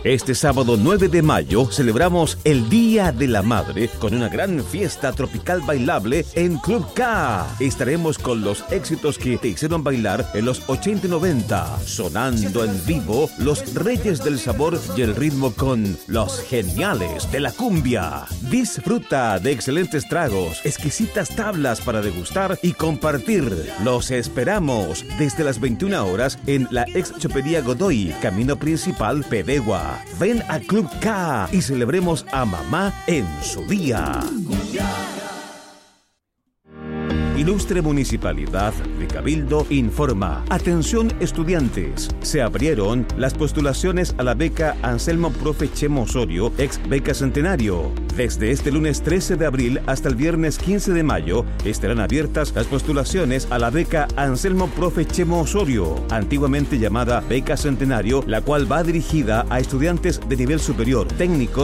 Este sábado 9 de mayo celebramos el Día de la Madre con una gran fiesta tropical bailable en Club K. Estaremos con los éxitos que te hicieron bailar en los 80 y 90, sonando en vivo los reyes del sabor y el ritmo con los geniales de la cumbia. Disfruta de excelentes tragos, exquisitas tablas para degustar y compartir. Los esperamos desde las 21 horas en la ex Chopería Godoy, camino principal Pedegua. Ven a Club K y celebremos a mamá en su día. Ilustre Municipalidad de Cabildo informa. Atención estudiantes, se abrieron las postulaciones a la beca Anselmo Profe Chemo Osorio, ex beca Centenario. Desde este lunes 13 de abril hasta el viernes 15 de mayo estarán abiertas las postulaciones a la beca Anselmo Profe Chemo Osorio, antiguamente llamada beca Centenario, la cual va dirigida a estudiantes de nivel superior, técnico